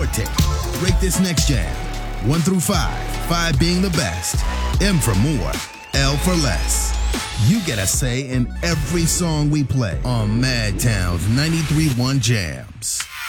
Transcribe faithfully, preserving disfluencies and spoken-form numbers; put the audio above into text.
tape. Rate this next jam. One through five. Five being the best. M for more. L for less. You get a say in every song we play on Madtown's ninety-three point one Jams.